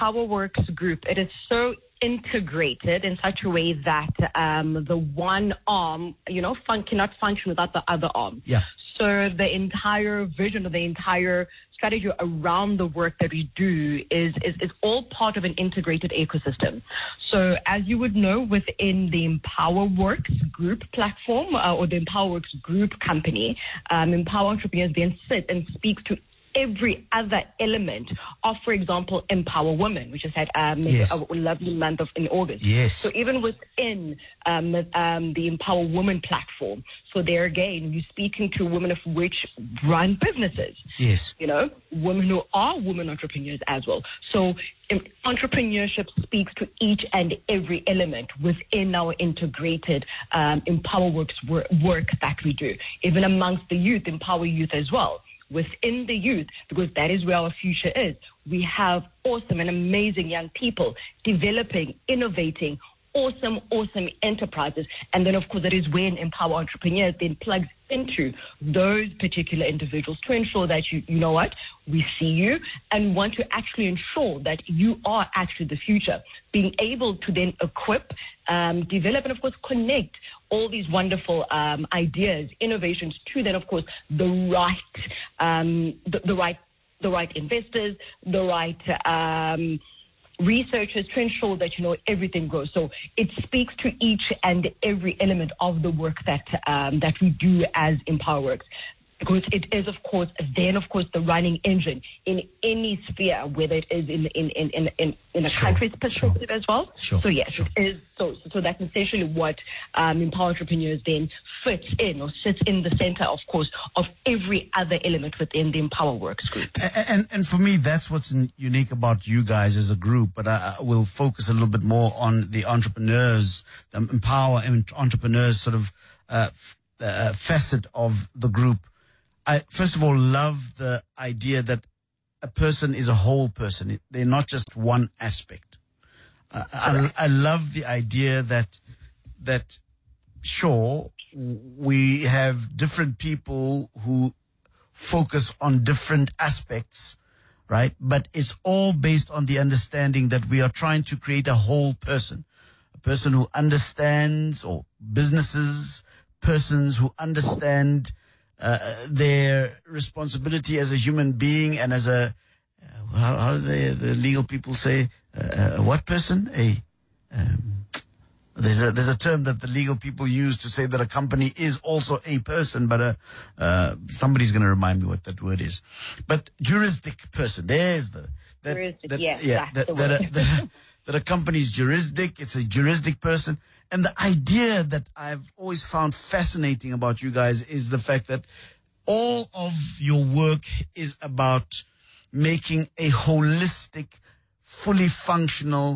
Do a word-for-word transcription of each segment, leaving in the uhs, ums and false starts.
EmpowerWorks group, it is so integrated in such a way that um, the one arm, you know, fun- cannot function without the other arm. Yeah. So the entire vision or the entire strategy around the work that we do is, is, is all part of an integrated ecosystem. So as you would know, within the EmpowerWorks group platform uh, or the EmpowerWorks group company, um, Empower Entrepreneurs then sit and speaks to every other element of, for example, Empower Women, which has had um, yes. a, a lovely month of in August. Yes. So even within um, um, the Empower Women platform, so there again, you're speaking to women of which run businesses. Yes. You know, women who are women entrepreneurs as well. So um, entrepreneurship speaks to each and every element within our integrated um, EmpowerWorks wor- work that we do, even amongst the youth, Empower Youth as well. Within the youth, because that is where our future is. We have awesome and amazing young people developing, innovating, awesome, awesome enterprises. And then, of course, that is when Empower Entrepreneurs then plugs into those particular individuals to ensure that, you, you know what, we see you and want to actually ensure that you are actually the future. Being able to then equip, um, develop, and, of course, connect all these wonderful um, ideas, innovations to then, of course, the right, um, the, the right, the right investors, the right um, researchers to ensure that, you know, everything grows. So it speaks to each and every element of the work that um, that we do as EmpowerWorks. Because it is, of course, then, of course, the running engine in any sphere, whether it is in in in in, in, in a sure, country's perspective sure, as well. Sure, so yes, sure. it is. So so that's essentially what um, Empower Entrepreneurs then fits in or sits in the center, of course, of every other element within the EmpowerWorks group. And, and and for me, that's what's unique about you guys as a group. But I, I will focus a little bit more on the entrepreneurs, the Empower Entrepreneurs sort of uh, uh, facet of the group. I, first of all, love the idea that a person is a whole person. They're not just one aspect. Uh, I, I love the idea that, that, sure, we have different people who focus on different aspects, right? But it's all based on the understanding that we are trying to create a whole person, a person who understands, or businesses, persons who understand Uh, their responsibility as a human being and as a, uh, how, how do they, the legal people say, uh, uh, what person? A, um, there's a, there's a term that the legal people use to say that a company is also a person, but, uh, uh, somebody's going to remind me what that word is. But juristic person, there's the, that, juristic, that, yes, yeah, that's that, the that, word. a, that, that a company's juristic, it's a juristic person. And the idea that I've always found fascinating about you guys is the fact that all of your work is about making a holistic, fully functional,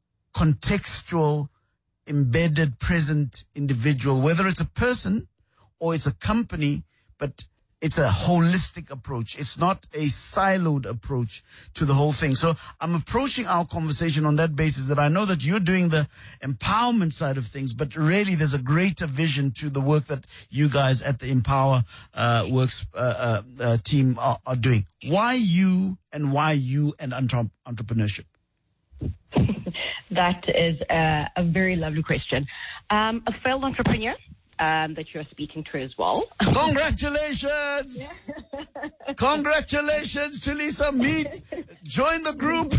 contextual, embedded, present individual, whether it's a person or it's a company, but it's a holistic approach. It's not a siloed approach to the whole thing. So I'm approaching our conversation on that basis, that I know that you're doing the empowerment side of things, but really there's a greater vision to the work that you guys at the Empower uh, Works uh, uh, uh, team are, are doing. Why you, and why you and entre- entrepreneurship? That is a, a very lovely question. Um, a failed entrepreneur. Um, that you're speaking to as well. Congratulations! Congratulations to Lisa Mead. Join the group.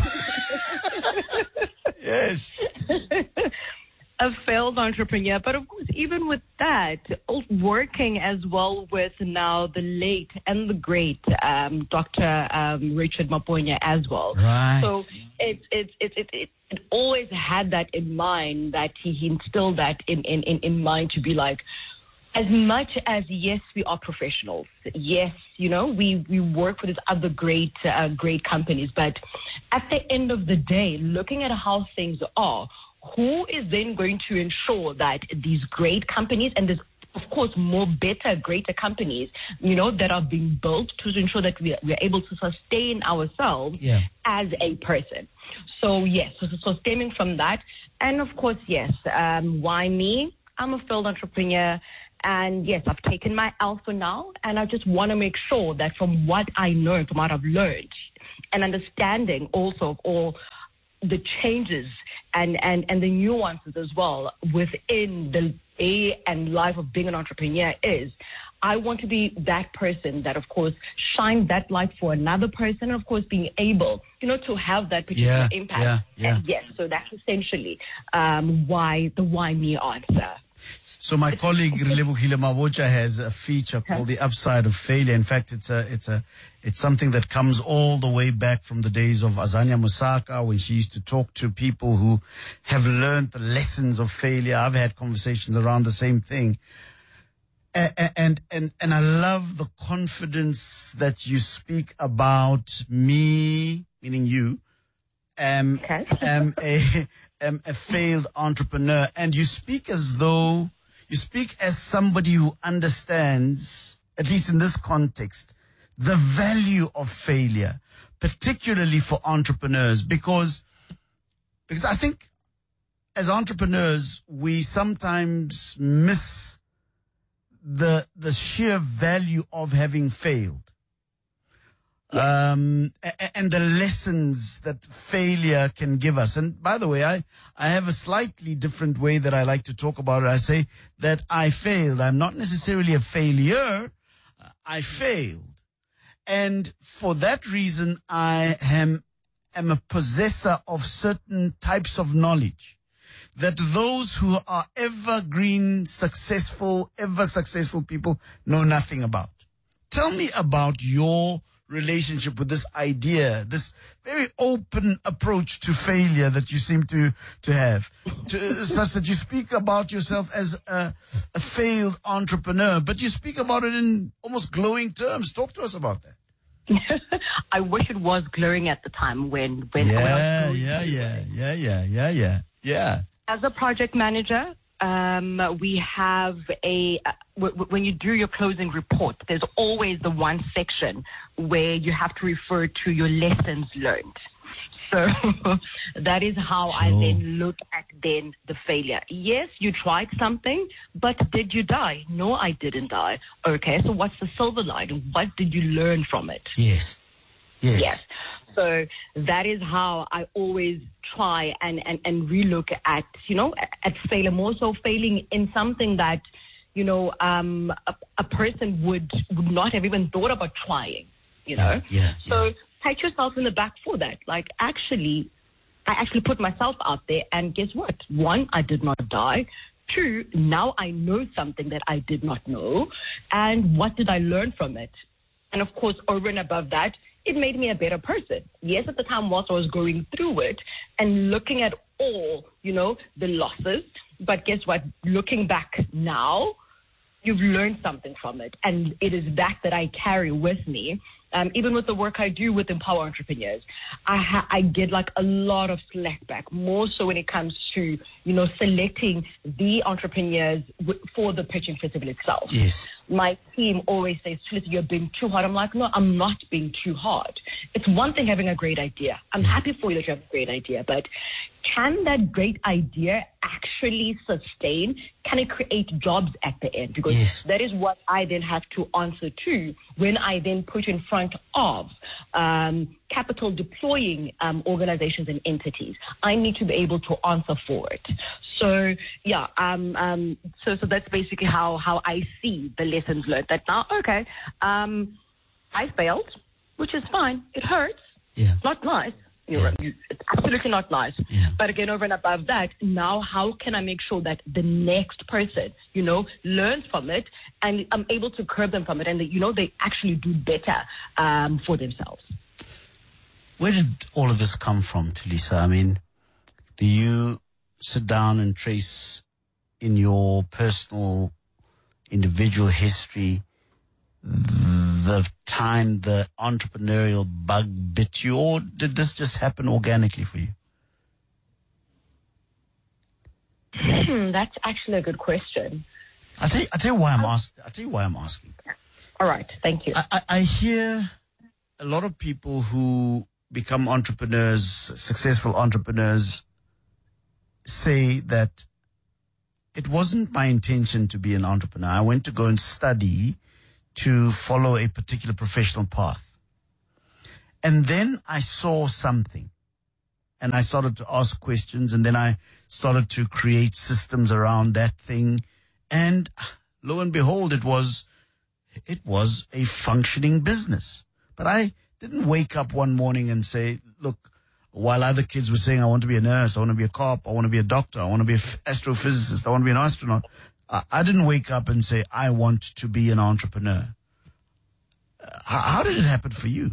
Yes. A failed entrepreneur, but of course, even with that, working as well with now the late and the great um, Doctor Um, Richard Maponya as well. Right. So it's it's it's it, it, it always had that in mind, that he, he instilled that in, in, in, in mind to be like, as much as, yes, we are professionals, yes, you know, we, we work for these other great, uh, great companies, but at the end of the day, looking at how things are, who is then going to ensure that these great companies, and there's, of course, more better, greater companies, you know, that are being built to ensure that we are, we are able to sustain ourselves yeah. as a person. So, yes, so, so stemming from that, and of course, yes, um, why me? I'm a failed entrepreneur. And yes, I've taken my L for now, and I just want to make sure that from what I know, from what I've learned, and understanding also of all the changes and, and, and the nuances as well within the day and life of being an entrepreneur is, I want to be that person that, of course, shines that light for another person, and, of course, being able, you know, to have that particular yeah, impact. Yeah, yeah. And yes, so that's essentially um, why the why me answer. So my colleague Relebogile Mabotja has a feature called The Upside of Failure. In fact, it's a, it's a, it's something that comes all the way back from the days of Azania Musaka, when she used to talk to people who have learned the lessons of failure. I've had conversations around the same thing. And, and, and, and I love the confidence that you speak about me, meaning you, um, okay. um, a, um, a failed entrepreneur. And you speak as though, you speak as somebody who understands, at least in this context, the value of failure, particularly for entrepreneurs, because, because I think as entrepreneurs, we sometimes miss the the sheer value of having failed, yeah. um, and, and the lessons that failure can give us. And by the way, I I have a slightly different way that I like to talk about it. I say that I failed. I'm not necessarily a failure. I failed, and for that reason, I am am a possessor of certain types of knowledge that those who are evergreen, successful, ever successful people know nothing about. Tell me about your relationship with this idea, this very open approach to failure that you seem to, to have, to, such that you speak about yourself as a, a failed entrepreneur, but you speak about it in almost glowing terms. Talk to us about that. I wish it was glowing at the time when, when, yeah, when I was yeah, yeah, yeah, yeah, yeah, yeah, yeah. As a project manager, um, we have a, uh, w- w- when you do your closing report, there's always the one section where you have to refer to your lessons learned. So that is how sure. I then look at then the failure. Yes, you tried something, but did you die? No, I didn't die. Okay, so what's the silver lining? What did you learn from it? Yes. Yes. Yes. So that is how I always try and, and, and relook at, you know, at failure, more so failing in something that, you know, um, a, a person would, would not have even thought about trying, you know. Yeah, yeah, so yeah. pat yourself in the back for that. Like, actually, I actually put myself out there, and guess what? One, I did not die. Two, now I know something that I did not know. And what did I learn from it? And, of course, over and above that, it made me a better person. Yes, at the time whilst I was going through it and looking at all, you know, the losses. But guess what? Looking back now, you've learned something from it. And it is that that I carry with me. Um, even with the work I do with Empower Entrepreneurs, I, ha- I get like a lot of slack back, more so when it comes to, you know, selecting the entrepreneurs w- for the pitching festival itself. Yes. My team always says, Felicity, you're being too hard. I'm like, no, I'm not being too hard. It's one thing having a great idea. I'm happy for you that you have a great idea, but can that great idea actually sustain? Can it create jobs at the end? Because yes. that is what I then have to answer to when I then put in front of um, capital deploying um, organizations and entities. I need to be able to answer for it. So, yeah, um, um, so so that's basically how, how I see the lessons learned. That now, okay, um, I failed, which is fine. It hurts. Yeah. It's not nice. Yeah. It's absolutely not nice. Yeah. But again, over and above that, now how can I make sure that the next person, you know, learns from it and I'm able to curb them from it and, that, you know, they actually do better um, for themselves. Where did all of this come from, Tulisa? I mean, do you sit down and trace in your personal, individual history the time the entrepreneurial bug bit you, or did this just happen organically for you? Hmm, that's actually a good question. I'll tell you, I'll tell you why I'm asking. I'll tell you why I'm asking. All right, thank you. I, I, I hear a lot of people who become entrepreneurs, successful entrepreneurs, say that it wasn't my intention to be an entrepreneur. I went to go and study to follow a particular professional path. And then I saw something. and I started to ask questions, and then I started to create systems around that thing. And lo and behold, it was, it was a functioning business. But I didn't wake up one morning and say, look, while other kids were saying, I want to be a nurse, I want to be a cop, I want to be a doctor, I want to be an astrophysicist, I want to be an astronaut. I, I didn't wake up and say, I want to be an entrepreneur. Uh, how, how did it happen for you?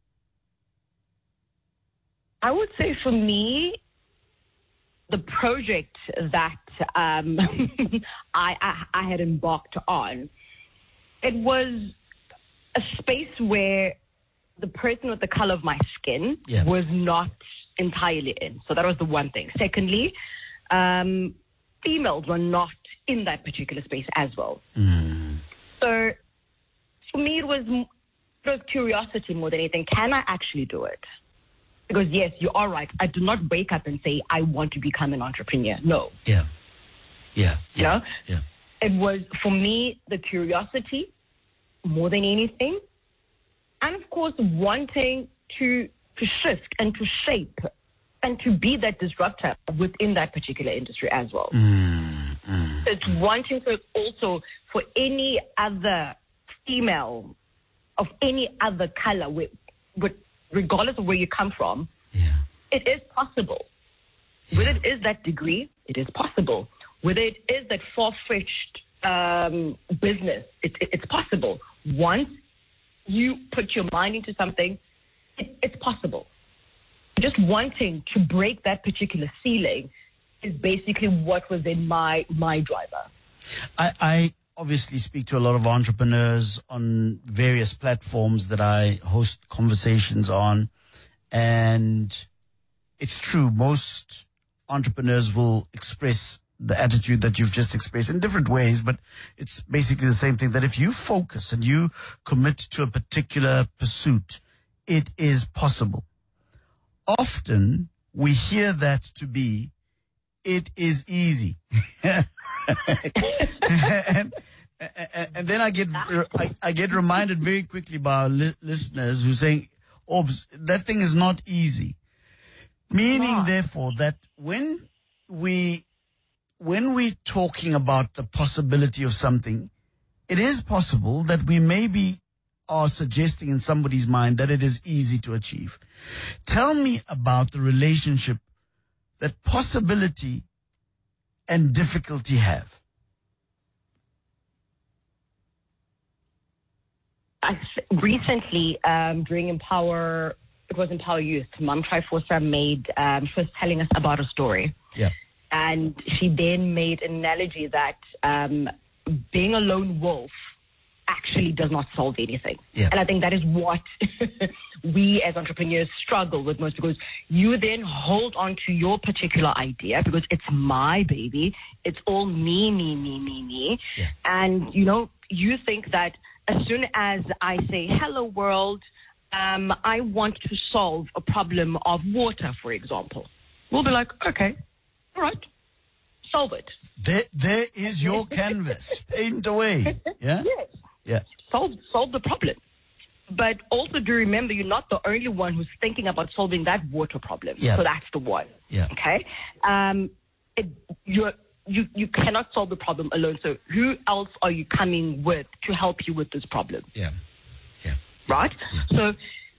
I would say for me, the project that um, I, I, I had embarked on, it was a space where the person with the color of my skin yeah. was not entirely in. So that was the one thing. Secondly, um, females were not in that particular space as well. Mm. So for me, it was, it was curiosity more than anything. Can I actually do it? Because, yes, you are right. I do not wake up and say, I want to become an entrepreneur. No. Yeah. Yeah. Yeah. You know? Yeah. It was, for me, the curiosity more than anything. And, of course, wanting to, to shift and to shape and to be that disruptor within that particular industry as well. Mm, mm, it's wanting to also, for any other female of any other color, with, with regardless of where you come from, yeah. it is possible. Yeah. Whether it is that degree, it is possible. Whether it is that far-fetched um, business, it, it, it's possible. Once you put your mind into something, it, it's possible. Just wanting to break that particular ceiling is basically what was in my my driver. I, I obviously speak to a lot of entrepreneurs on various platforms that I host conversations on, and it's true, most entrepreneurs will express the attitude that you've just expressed in different ways, but it's basically the same thing, that if you focus and you commit to a particular pursuit, it is possible. Often we hear that to be, it is easy. and, and, and then I get, I, I get reminded very quickly by our li- listeners who are saying, Orbs, that thing is not easy. Meaning, therefore, that when we, when we're talking about the possibility of something, it is possible that we maybe are suggesting in somebody's mind that it is easy to achieve. Tell me about the relationship that possibility and difficulty have. I, recently, um, during Empower, it was Empower Youth, Mom Triforsa made, um, she was telling us about a story. Yeah. And she then made an analogy that um, being a lone wolf actually does not solve anything. Yeah. And I think that is what we as entrepreneurs struggle with most, because you then hold on to your particular idea because it's my baby. It's all me, me, me, me, me. Yeah. And, you know, you think that as soon as I say, hello, world, um, I want to solve a problem of water, for example, we'll be like, okay, all right, solve it. There, there is your canvas. Paint away. Yeah? Yes. Yeah. Solve, solve the problem. But also do remember, you're not the only one who's thinking about solving that water problem. Yeah. So that's the one. Yeah. Okay? Um, it, you're, you, you cannot solve the problem alone. So who else are you coming with to help you with this problem? Yeah. Yeah. Right? Yeah. So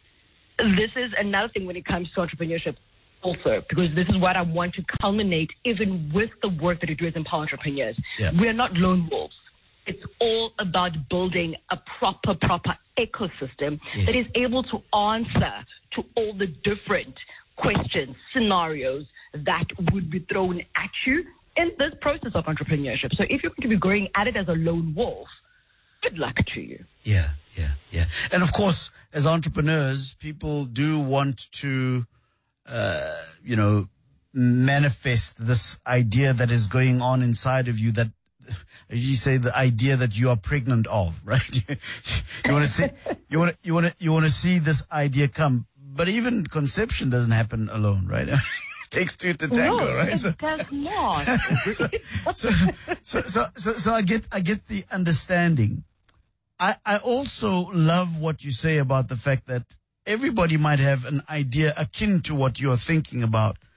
this is another thing when it comes to entrepreneurship also, because this is what I want to culminate even with the work that we do as Empower Entrepreneurs. Yeah. We are not lone wolves. It's all about building a proper, proper ecosystem Yes. that is able to answer to all the different questions, scenarios that would be thrown at you in this process of entrepreneurship. So if you're going to be going at it as a lone wolf, good luck to you. Yeah, yeah, yeah. And of course, as entrepreneurs, people do want to, uh, you know, manifest this idea that is going on inside of you, that you say the idea that you are pregnant of, right? you want to see, you want to, you want to, you want to see this idea come. But even conception doesn't happen alone, right? It takes two to tango, no, right? It So, does not. so, so, so, so, so, so I get, I get the understanding. I, I also love what you say about the fact that everybody might have an idea akin to what you're thinking about,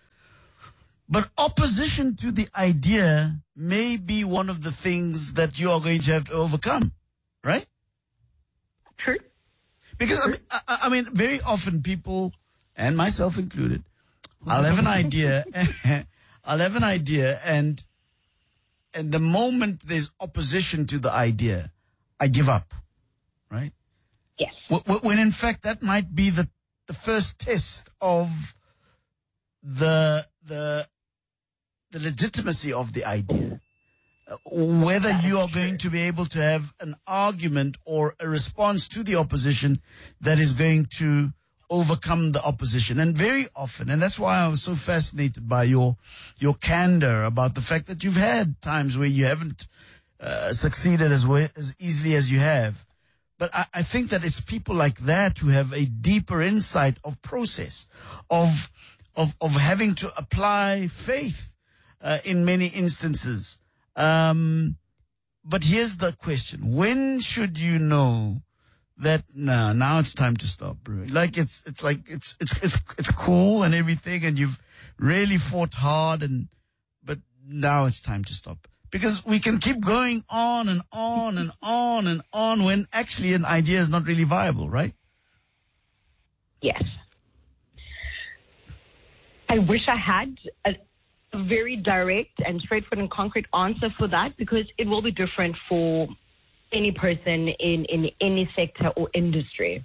But opposition to the idea may be one of the things that you are going to have to overcome, right? True. Because I mean, I, I mean, very often people, and myself included, I'll have an idea, I'll have an idea, and and the moment there's opposition to the idea, I give up, right? Yes. When in fact that might be the the first test of the the the legitimacy of the idea. Whether you are going to be able to have an argument or a response to the opposition that is going to overcome the opposition. And very often, and that's why I was so fascinated by your your candor about the fact that you've had times where you haven't uh, succeeded as well, as easily as you have. But I, I think that it's people like that who have a deeper insight of process, of of of having to apply faith uh, in many instances. Um, but here's the question: when should you know that nah, now it's time to stop, bro? Like it's it's like it's it's it's it's cool and everything, and you've really fought hard, and but now it's time to stop. Because we can keep going on and on and on and on when actually an idea is not really viable, right? Yes. I wish I had a, a very direct and straightforward and concrete answer for that, because it will be different for any person in, in any sector or industry.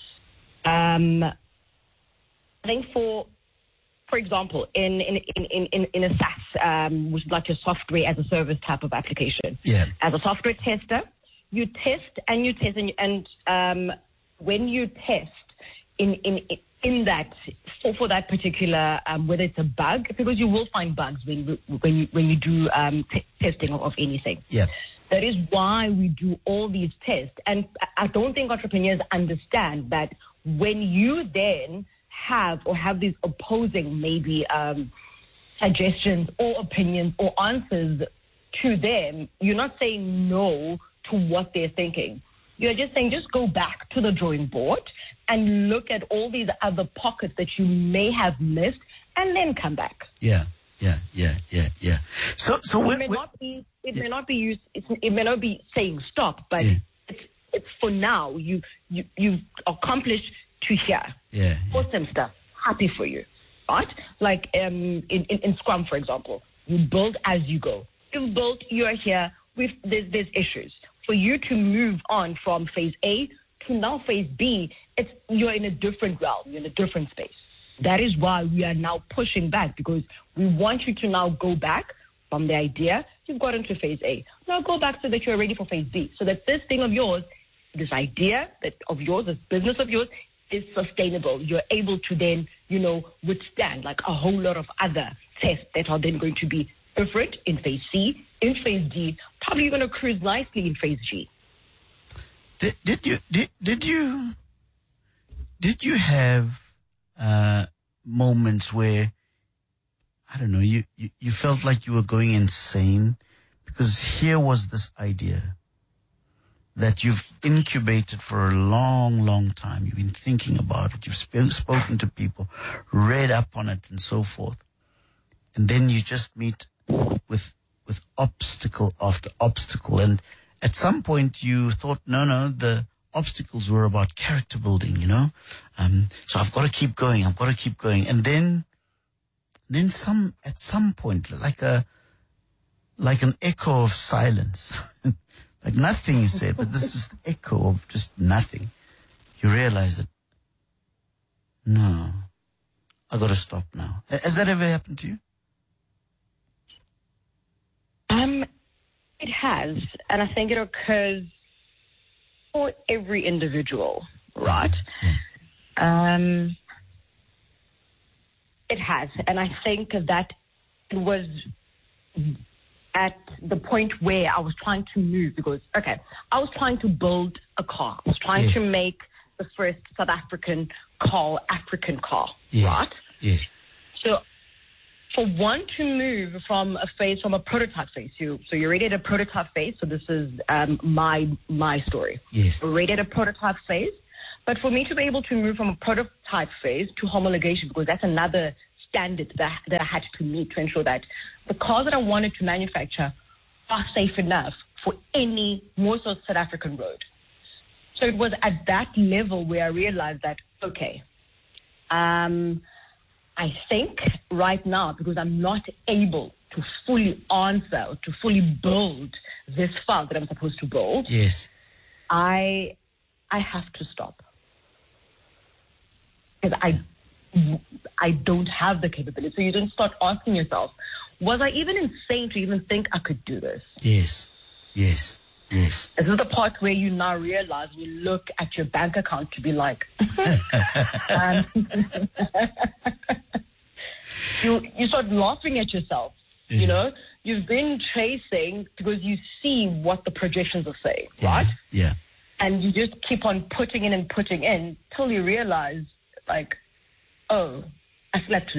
Um, I think for... For example, in in, in, in, in a SaaS, um, which is like a software as a service type of application. Yeah. As a software tester, you test and you test, and, and um, when you test in in in that for, for that particular, um, whether it's a bug, because you will find bugs when you, when you when you do um, t- testing of, of anything. Yeah. That is why we do all these tests, and I don't think entrepreneurs understand that when you then have or have these opposing maybe um, suggestions or opinions or answers to them, you're not saying no to what they're thinking. You're just saying just go back to the drawing board and look at all these other pockets that you may have missed and then come back. Yeah, yeah, yeah, yeah, yeah. So, so it when, may when, not be it yeah. may not be used, it's, it may not be saying stop, but yeah. it's it's for now. You you you've accomplished to here. Yeah, yeah. Awesome stuff. Happy for you, right? Like um, in, in, in Scrum, for example, you build as you go. You've built, you're here, with there's, there's issues. For you to move on from phase A to now phase B, it's you're in a different realm, you're in a different space. That is why we are now pushing back, because we want you to now go back from the idea. You've got into phase A. Now go back so that you're ready for phase B. So that this thing of yours, this idea that of yours, this business of yours, is sustainable. You're able to then, you know, withstand like a whole lot of other tests that are then going to be different in phase C, in phase D. Probably you're going to cruise nicely in phase G. Did, did you did did you did you have uh, moments where I don't know you, you you felt like you were going insane because here was this idea that you've incubated for a long, long time. You've been thinking about it. You've sp- spoken to people, read up on it, and so forth. And then you just meet with with obstacle after obstacle. And at some point you thought, no, no, the obstacles were about character building, you know. Um, so I've got to keep going. I've got to keep going. And then, then some at some point, like a like an echo of silence. Like nothing is said, but this is echo of just nothing. You realize that, no, I got to stop now. Has that ever happened to you? Um, it has, and I think it occurs for every individual, right? Um, it has, and I think that it was at the point where I was trying to move, because, okay, I was trying to build a car. I was trying yes. to make the first South African car, African car, yes. right? Yes. So for one to move from a phase, from a prototype phase, you, so you're already at a prototype phase, so this is um, my my story. Yes. We're already at a prototype phase, but for me to be able to move from a prototype phase to homologation, because that's another standards that, that I had to meet to ensure that the cars that I wanted to manufacture are safe enough for any, more so South African road. So it was at that level where I realized that, okay, um, I think right now, because I'm not able to fully answer, to fully build this file that I'm supposed to build, yes, I I have to stop. Because I, I don't have the capability. So you don't start asking yourself, was I even insane to even think I could do this? Yes, yes, yes. This is the part where you now realize, you look at your bank account to be like, um, you, you start laughing at yourself. You know, you've been tracing because you see what the projections are saying, yeah, right? Yeah. And you just keep on putting in and putting in till you realize, like, oh, I still have to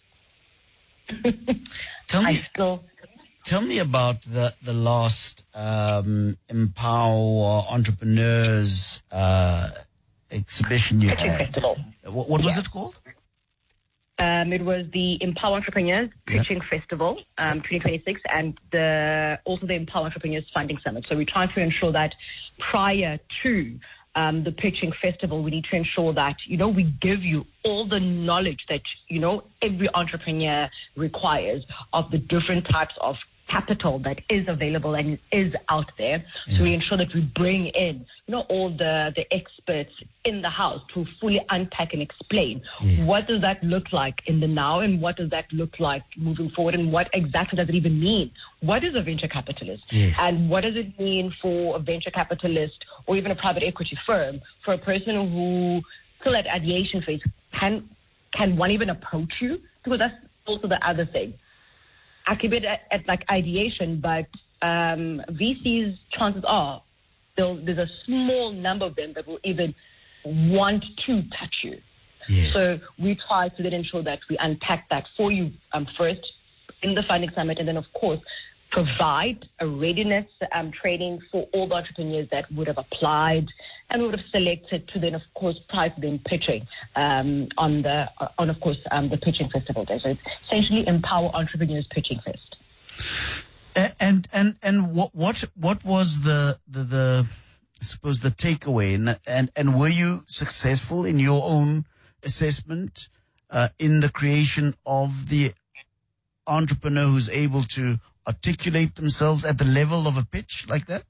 live. Tell me, I still. Tell me about the the last um, Empower Entrepreneurs uh, exhibition you Pitching had. Festival. What, what was Yeah. it called? Um, it was the Empower Entrepreneurs Yeah. Pitching Festival, um, twenty twenty-six, and the also the Empower Entrepreneurs Funding Summit. So we're trying to ensure that prior to um, the Pitching Festival, we need to ensure that, you know, we give you all the knowledge that, you know, every entrepreneur requires of the different types of capital that is available and is out there. Yeah. So we ensure that we bring in, you know, all the, the experts in the house to fully unpack and explain Yeah. what does that look like in the now and what does that look like moving forward and what exactly does it even mean? What is a venture capitalist? Yes. And what does it mean for a venture capitalist or even a private equity firm, for a person who still at ideation phase, can, can one even approach you? Because that's also the other thing. I could be at, at like ideation, but um, V Cs, chances are there's a small number of them that will even want to touch you. Yes. So we try to then ensure that we unpack that for you um, first in the funding summit, and then of course provide a readiness um, training for all the entrepreneurs that would have applied and would have selected to then, of course, prior to them pitching um, on the on, of course, um, the Pitching Festival day. So it's essentially Empower Entrepreneurs Pitching Fest. And and and what what what was the the, the I suppose the takeaway, and and and were you successful in your own assessment uh, in the creation of the entrepreneur who's able to articulate themselves at the level of a pitch like that?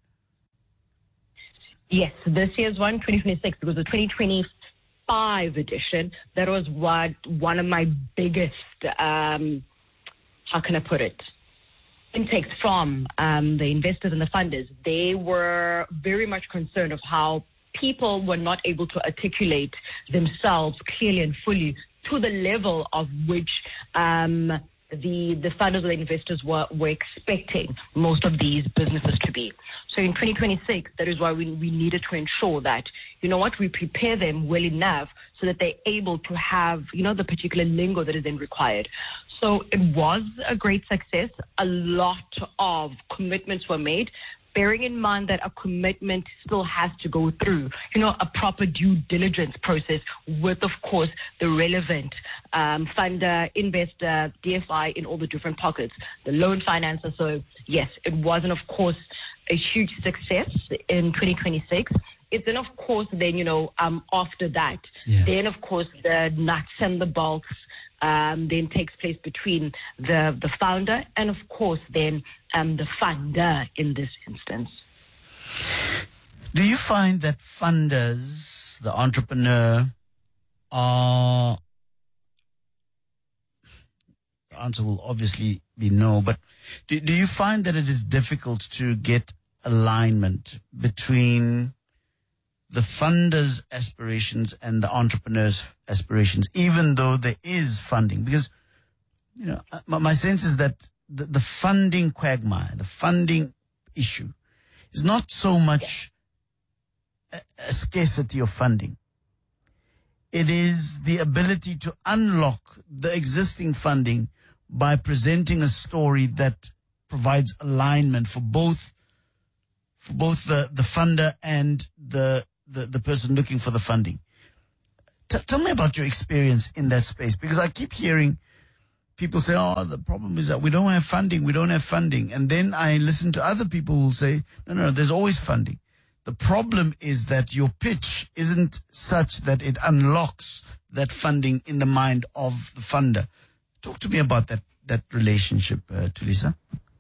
Yes, this year's one, twenty twenty-six, because the twenty twenty-five edition, that was what one of my biggest, um, how can I put it, intakes from um, the investors and the funders. They were very much concerned of how people were not able to articulate themselves clearly and fully to the level of which um, the the funders or the investors were, were expecting most of these businesses to be. So in twenty twenty-six, that is why we, we needed to ensure that, you know what, we prepare them well enough so that they're able to have, you know, the particular lingo that is then required. So it was a great success. A lot of commitments were made, bearing in mind that a commitment still has to go through, you know, a proper due diligence process with, of course, the relevant um, funder, investor, D F I in all the different pockets, the loan financer. So, yes, it wasn't, of course, a huge success in twenty twenty-six. It's then, of course, then, you know, um, after that, Yeah. then, of course, the nuts and the bolts Um, then takes place between the, the founder and, of course, then um, the funder in this instance. Do you find that funders, the entrepreneur, are, the answer will obviously be no, but do, do you find that it is difficult to get alignment between the funder's aspirations and the entrepreneur's aspirations, even though there is funding? Because, you know, my, my sense is that the, the funding quagmire, the funding issue, is not so much a, a scarcity of funding. It is the ability to unlock the existing funding by presenting a story that provides alignment for both, for both the, the funder and the The, the person looking for the funding. T- tell me about your experience in that space, because I keep hearing people say, oh, the problem is that we don't have funding, we don't have funding. And then I listen to other people who say, no, no, there's always funding. The problem is that your pitch isn't such that it unlocks that funding in the mind of the funder. Talk to me about that, that relationship, uh, Thulisa.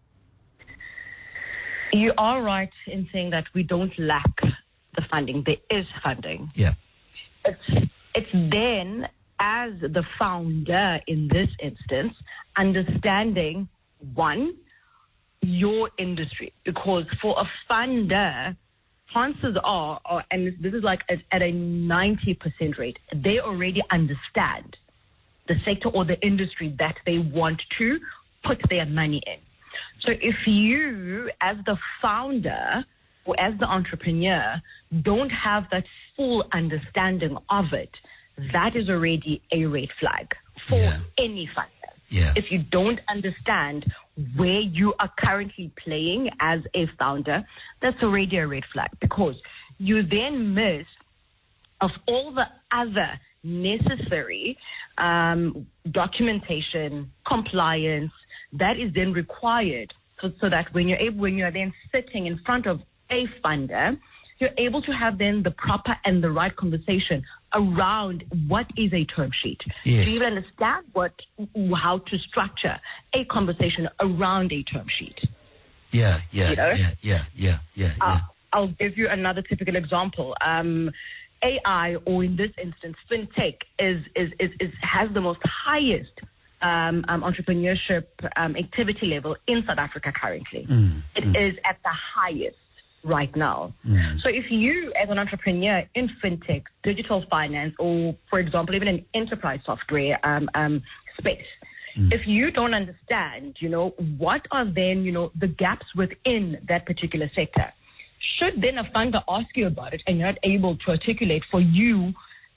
You are right in saying that we don't lack the funding. There is funding. Yeah. It's, it's then, as the founder in this instance, understanding, one, your industry. Because for a funder, chances are, are and this is like at, at a ninety percent rate, they already understand the sector or the industry that they want to put their money in. So if you, as the founder or as the entrepreneur, don't have that full understanding of it, that is already a red flag for Yeah. any funder. Yeah. If you don't understand where you are currently playing as a founder, that's already a red flag, because you then miss of all the other necessary um, documentation, compliance that is then required, so, so that when you're able, when you're then sitting in front of a funder, you're able to have then the proper and the right conversation around what is a term sheet. Yes. To even understand what, how to structure a conversation around a term sheet. Yeah, yeah, You know? yeah, yeah, yeah, yeah, Uh, yeah. I'll give you another typical example. Um, A I, or in this instance, fintech, is is is, is has the most highest um, um, entrepreneurship um, activity level in South Africa currently. Mm, It mm. is at the highest right now. Mm. So if you, as an entrepreneur in fintech, digital finance, or, for example, even an enterprise software um, um, space, Mm. if you don't understand, you know, what are then, you know, the gaps within that particular sector, should then a funder ask you about it and you're not able to articulate for you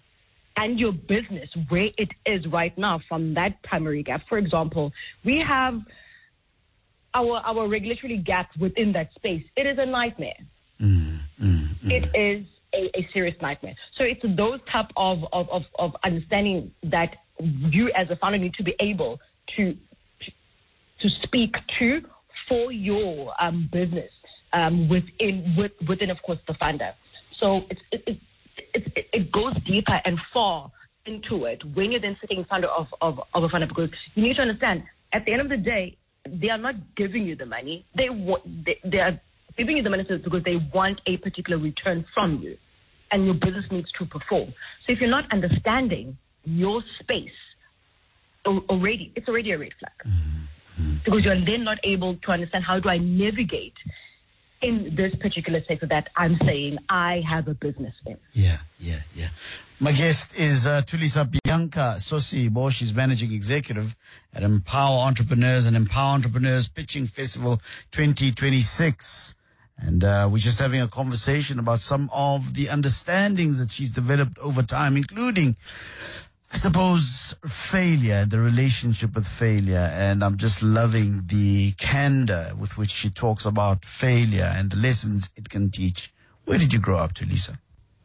and your business where it is right now from that primary gap. For example, we have our our regulatory gap within that space. It is a nightmare. Mm, mm, mm. It is a, a serious nightmare. So it's those type of, of, of, of understanding that you as a founder need to be able to to, to speak to for your um, business um, within with, within of course the funder. So it's, it, it, it, it goes deeper and far into it when you're then sitting in front of, of, of a funder, because you need to understand at the end of the day they are not giving you the money. They wa- they, they are giving you the money because they want a particular return from you, and your business needs to perform. So if you're not understanding your space already, it's already a red flag, mm-hmm. because you're then not able to understand how do I navigate in this particular sector that I'm saying I have a business in. Yeah, yeah, yeah. My guest is uh, Thulisa Bianca Sosibo. She's managing executive at Empower Entrepreneurs and Empower Entrepreneurs Pitching Festival twenty twenty-six. And uh, we're just having a conversation about some of the understandings that she's developed over time, including, I suppose, failure, the relationship with failure. And I'm just loving the candor with which she talks about failure and the lessons it can teach. Where did you grow up, Thulisa?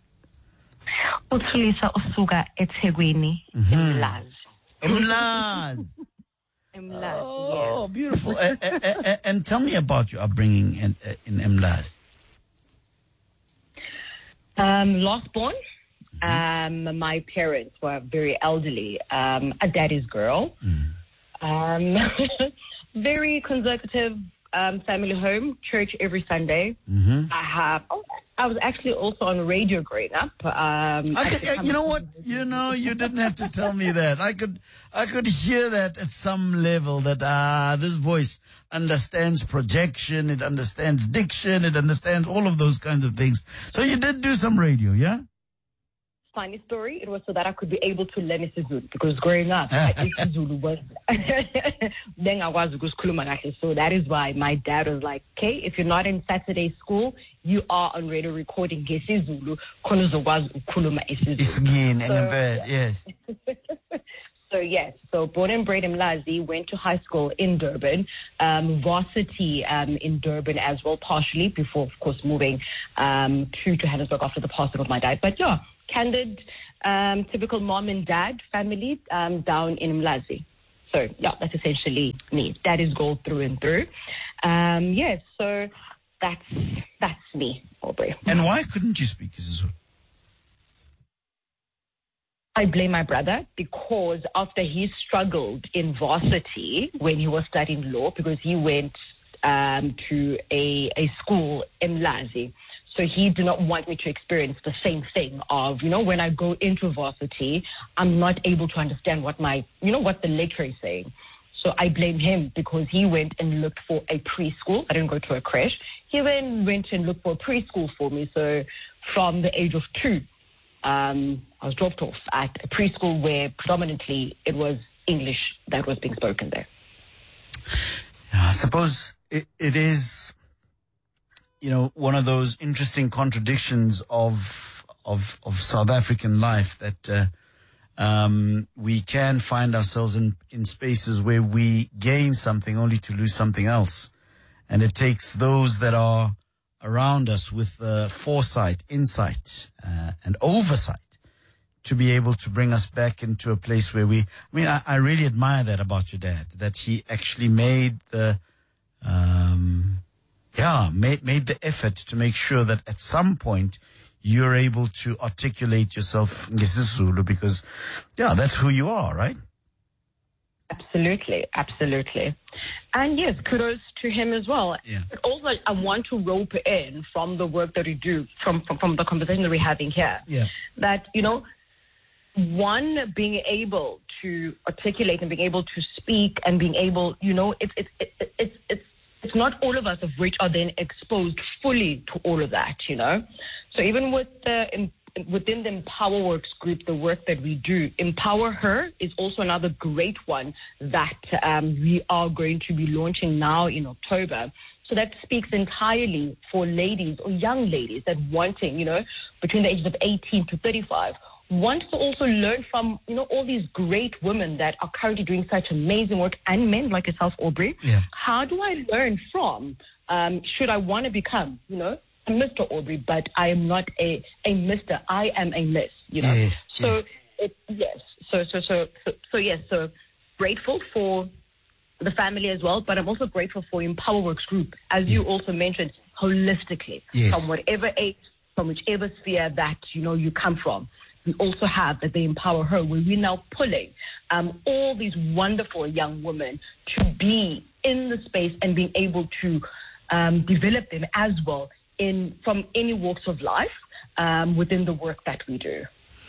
uThulisa usuka eThekwini, eMlazi. Emlazi. Emlazi, Oh, yeah. beautiful. and, and, and tell me about your upbringing in, in Emlazi. Um, last born. Um, my parents were very elderly. Um, a daddy's girl. Um, very conservative um, family home, church every Sunday. Mm-hmm. I have. Oh, I was actually also on radio growing up. Um, I could, you know what? You know, you didn't have to tell me that. I could, I could hear that at some level. That ah, this voice understands projection. It understands diction. It understands all of those kinds of things. So you did do some radio, yeah? Funny story, it was so that I could be able to learn isiZulu, because growing up, isiZulu was then I was so that is why my dad was like, okay, if you're not in Saturday school, you are on radio recording isiZulu, khona uzokwazi ukukhuluma isiZulu. Isgin in So, the bed, yeah. yes. So yes, so born and bred in Mlazi, went to high school in Durban, um, varsity um, in Durban as well, partially, before of course moving um, to Johannesburg after the passing of my dad. But yeah, candid, um, typical mom and dad family um, down in Mlazi. So, yeah, that's essentially me. That is gold through and through. Um, yes, so that's that's me, Aubrey. And why couldn't you speak isiZulu? I blame my brother because after he struggled in varsity when he was studying law, because he went um, to a, a school in Lazi. So he did not want me to experience the same thing of, you know, when I go into varsity, I'm not able to understand what my, you know, what the lecturer is saying. So I blame him because he went and looked for a preschool. I didn't go to a creche. He then went and looked for a preschool for me. So from the age of two, um, I was dropped off at a preschool where predominantly it was English that was being spoken there. Yeah, I suppose it, it is, you know, one of those interesting contradictions of of of South African life that uh, um, we can find ourselves in, in spaces where we gain something only to lose something else. And it takes those that are around us with uh, foresight, insight, uh, and oversight to be able to bring us back into a place where we, I mean, I, I really admire that about your dad, that he actually made the, um, yeah, made, made the effort to make sure that at some point you're able to articulate yourself in isiZulu because, yeah, that's who you are, right? Absolutely, absolutely. And yes, kudos to him as well. Yeah. But also, I want to rope in from the work that we do, from, from, from the conversation that we're having here, Yeah. that, you know, one, being able to articulate and being able to speak and being able, you know, it's it's it's it's it's it's not all of us of which are then exposed fully to all of that, you know. So even with the in, within the EmpowerWorks group, the work that we do, Empower Her is also another great one that um, we are going to be launching now in October. So that speaks entirely for ladies or young ladies that wanting, you know, between the ages of eighteen to thirty-five, want to also learn from, you know, all these great women that are currently doing such amazing work, and men like yourself, Aubrey. Yeah. How do I learn from, um, should I want to become, you know, a Mister Aubrey, but I am not a, a Mister, I am a Miss, you know. Yes, so, yes. It, yes, so, so, so, so, so, yes, so grateful for the family as well, but I'm also grateful for EmpowerWorks Group, as Yeah. you also mentioned, holistically, Yes. from whatever age, from whichever sphere that, you know, you come from. We also have that they Empower Her, where we're now pulling um, all these wonderful young women to be in the space and being able to um, develop them as well in from any walks of life um, within the work that we do.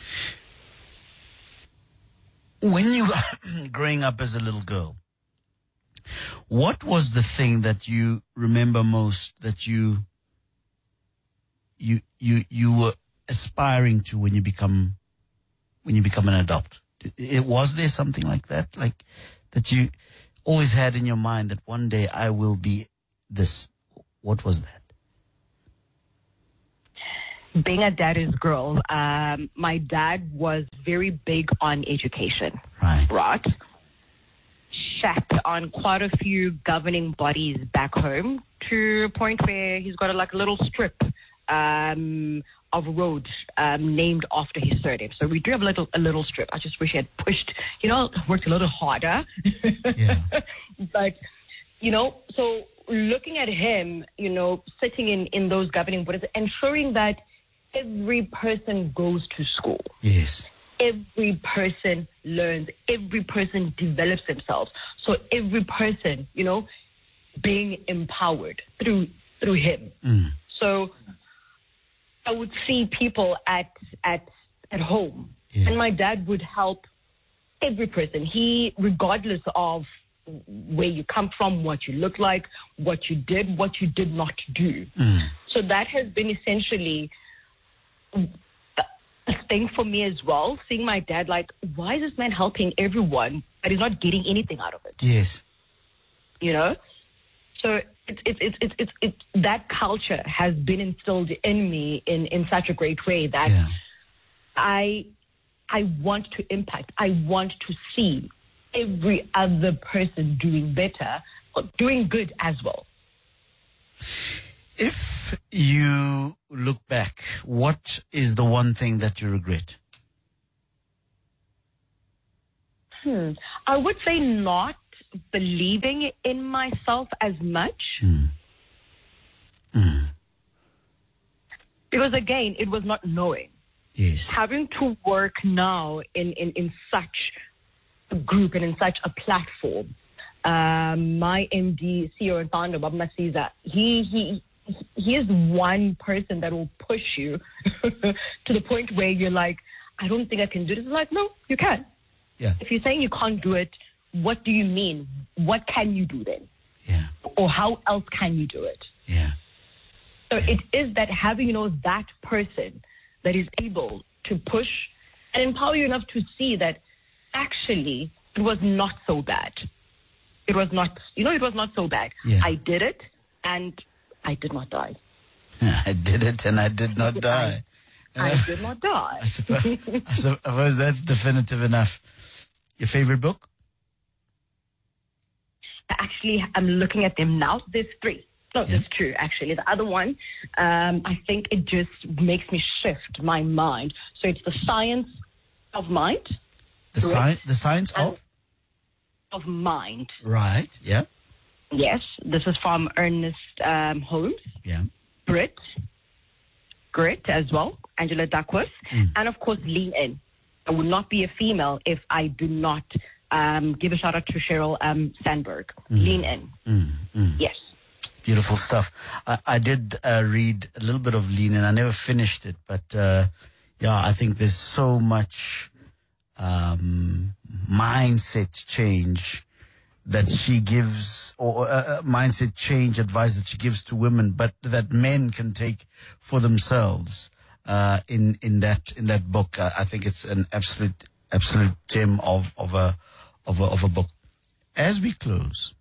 When you were growing up as a little girl, what was the thing that you remember most that you you you you were aspiring to when you become when you become an adult? It, was there something like that, like that you always had in your mind that one day I will be this? What was that? Being a daddy's girl, um, my dad was very big on education. Right. Right. Sat on quite a few governing bodies back home to a point where he's got a, like a little strip um, of road um, named after his surname. So we do have a little a little strip. I just wish he had pushed, you know, worked a little harder. Yeah. But, you know, so looking at him, you know, sitting in, in those governing bodies, ensuring that every person goes to school. Yes. Every person learns. Every person develops themselves. So every person, you know, being empowered through through him. Mm. So I would see people at at at home, Yeah. and my dad would help every person. He, regardless of where you come from, what you look like, what you did, what you did not do. Mm. So that has been essentially a thing for me as well, seeing my dad like, why is this man helping everyone, but he's not getting anything out of it? Yes. You know? So it's it's it's it's it's it, that culture has been instilled in me in, in such a great way that Yeah. I I want to impact. I want to see every other person doing better, or doing good as well. If you look back, what is the one thing that you regret? Hmm. I would say not believing in myself as much. Mm. Mm. Because again, it was not knowing. Yes. Having to work now in, in, in such a group and in such a platform. Um, my M D, C E O and founder, Bob Masiza, he, he, he is one person that will push you to the point where you're like, I don't think I can do this. It's like, no, you can. Yeah. If you're saying you can't do it, what do you mean? What can you do then? Yeah. Or how else can you do it? Yeah. So yeah. it is that having, you know, that person that is able to push and empower you enough to see that actually it was not so bad. It was not, you know, it was not so bad. Yeah. I did it and I did not die. I did it and I did not die. I, I did not die. I suppose, I suppose that's definitive enough. Your favorite book? Actually, I'm looking at them now. There's three. No, Yeah. there's two, actually. The other one, um, I think it just makes me shift my mind. So it's The Science of Mind. The, sci- the Science of? Of Mind. Right, yeah. Yes, this is from Ernest um, Holmes. Yeah. Brit. Grit as well. Angela Duckworth. Mm. And, of course, Lean In. I would not be a female if I do not um, give a shout-out to Sheryl um, Sandberg. Mm. Lean In. Mm, mm. Yes. Beautiful stuff. I, I did uh, read a little bit of Lean In. I never finished it, but uh, yeah, I think there's so much um, mindset change that she gives, or uh, mindset change advice that she gives to women, but that men can take for themselves. Uh, in in that in that book, uh, I think it's an absolute absolute gem of of a of a of a book. As we close,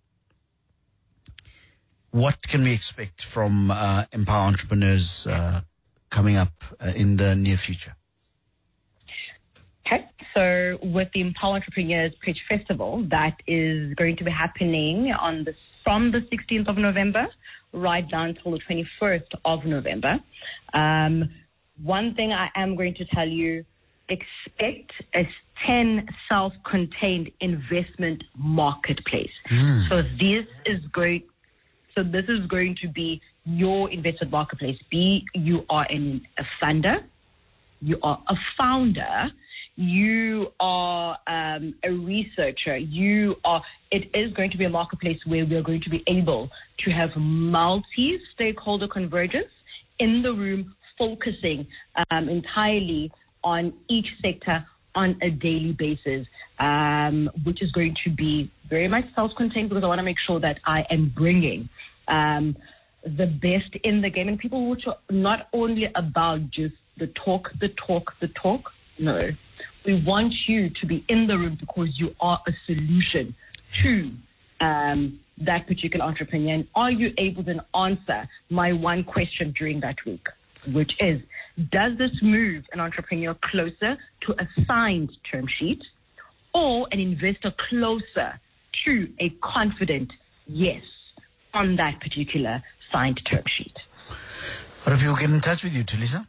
what can we expect from uh, Empower Entrepreneurs uh, coming up uh, in the near future? Okay, so with the Empower Entrepreneurs Pitch Festival, that is going to be happening on the from the sixteenth of November right down until the twenty-first of November. Um, one thing I am going to tell you, expect a ten self-contained investment marketplace. Mm. So this is going. So this is going to be your investment marketplace. Be you are an, a funder, you are a founder, you are um, a researcher, you are. It is going to be a marketplace where we are going to be able to have multi-stakeholder convergence in the room, focusing um, entirely on each sector on a daily basis, um, which is going to be very much self-contained because I want to make sure that I am bringing um, the best in the game and people which are not only about just the talk, the talk, the talk. No, we want you to be in the room because you are a solution to um, that particular entrepreneur. And are you able to answer my one question during that week, which is, does this move an entrepreneur closer to a signed term sheet or an investor closer to a confident yes on that particular signed term sheet? How do people get in touch with you, Tulisa?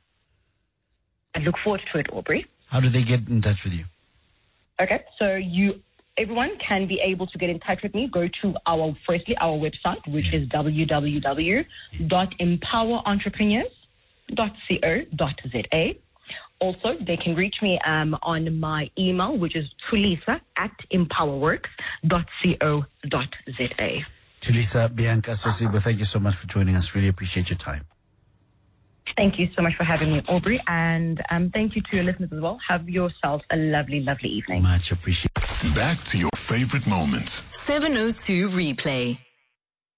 I look forward to it, Aubrey. How do they get in touch with you? Okay, so you, everyone can be able to get in touch with me. Go to our, firstly, our website, which Yeah. is w w w dot empower entrepreneurs dot co dot z a. Also, they can reach me um, on my email, which is tulisa at empowerworks dot co dot z a. Tulisa Bianca Sosibo, thank you so much for joining us. Really appreciate your time. Thank you so much for having me, Aubrey, and um, thank you to your listeners as well. Have yourselves a lovely, lovely evening. Much appreciated. Back to your favorite moments. seven oh two Replay.